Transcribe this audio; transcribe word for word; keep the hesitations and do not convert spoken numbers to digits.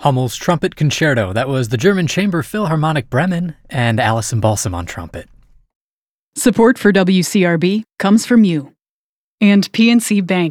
Hummel's Trumpet Concerto. That was the German Chamber Philharmonic Bremen and Alison Balsam on trumpet. Support for W C R B comes from you and P N C Bank,